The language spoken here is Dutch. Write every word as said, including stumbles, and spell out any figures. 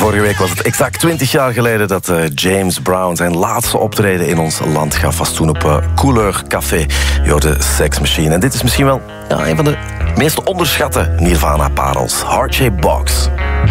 Vorige week was het exact twintig jaar geleden dat uh, James Brown zijn laatste optreden in ons land gaf. Was toen op uh, Couleur Café, de Sex Machine. En dit is misschien wel ja, een van de meest onderschatte Nirvana-parels. Heart Shaped Box.